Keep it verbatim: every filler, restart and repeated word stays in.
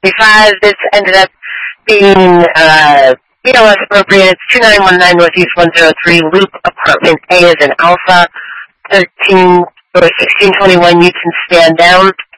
thirty-five. This ended up being uh, B L S appropriate. It's two nine one nine Northeast one oh three Loop, apartment A is in Alpha, thirteen or sixteen twenty-one. You can stand down.